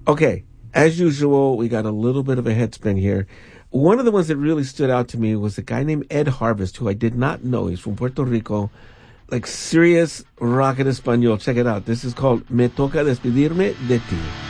Okay, as usual, we got a little bit of a head spin here. One of the ones that really stood out to me was a guy named Ed Harvest, who I did not know. He's from Puerto Rico, like serious rock en español. Check it out. This is called Me Toca Despedirme de Ti.